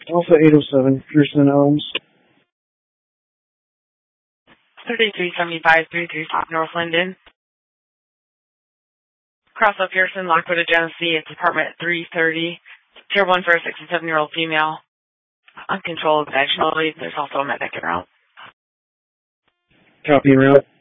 Alpha 807, Pearson Elms. 3375 North Linden. Crossville Pearson, Lockwood, Genesee. It's apartment 330. Tier 1 for a 67-year-old female. Uncontrolled vaginal bleed. There's also a medic en route. Copy en route.